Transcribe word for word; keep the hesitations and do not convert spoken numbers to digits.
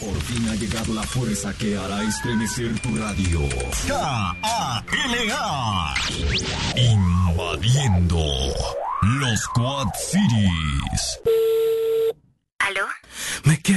Por fin ha llegado la fuerza que hará estremecer tu radio. K A L A. Invadiendo los Quad Cities. ¿Aló? Me quedo